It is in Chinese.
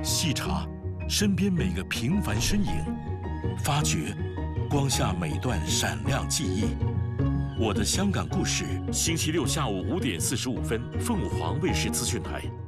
细查身边每个平凡身影，发掘光下每段闪亮记忆。我的香港故事，星期六下午5点45分，凤凰卫视资讯台。